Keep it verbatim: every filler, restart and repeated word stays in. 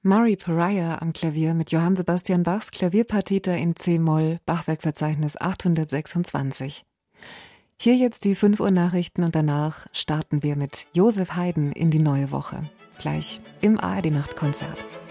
Murray Pariah am Klavier mit Johann Sebastian Bachs Klavierpartita in C-Moll, Bachwerkverzeichnis achthundertsechsundzwanzig. Hier jetzt die fünf Uhr Nachrichten und danach starten wir mit Josef Haydn in die neue Woche. Gleich im A R D-Nachtkonzert.